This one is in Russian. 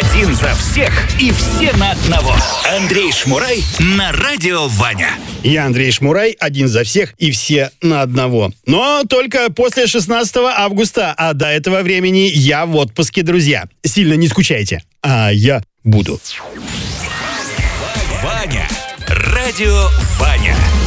Один за всех и все на одного. Андрей Шмурай на радио Ваня. Я Андрей Шмурай, один за всех и все на одного. Но только после 16 августа, а до этого времени я в отпуске, друзья. Сильно не скучайте, а я буду. Ваня. Радио Ваня.